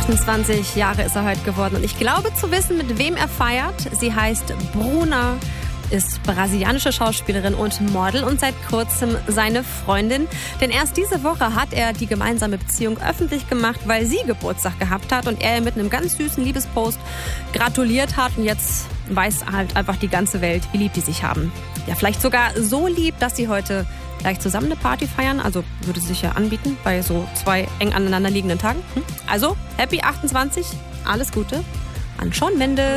28 Jahre ist er heute geworden und ich glaube zu wissen, mit wem er feiert. Sie heißt Bruna, ist brasilianische Schauspielerin und Model und seit kurzem seine Freundin. Denn erst diese Woche hat er die gemeinsame Beziehung öffentlich gemacht, weil sie Geburtstag gehabt hat und er mit einem ganz süßen Liebespost gratuliert hat. Und jetzt weiß halt einfach die ganze Welt, wie lieb die sich haben. Ja, vielleicht sogar so lieb, dass sie heute gleich zusammen eine Party feiern. Also würde sich ja anbieten bei so 2 eng aneinander liegenden Tagen. Also, Happy 28, alles Gute an Shawn Mendes.